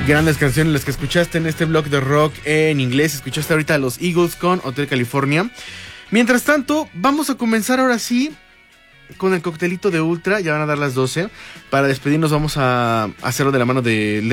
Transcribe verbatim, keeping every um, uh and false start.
Grandes canciones las que escuchaste en este blog de rock en inglés. Escuchaste ahorita a los Eagles con Hotel California. Mientras tanto, vamos a comenzar ahora sí con el coctelito de Ultra. Ya van a dar las doce. Para despedirnos vamos a hacerlo de la mano de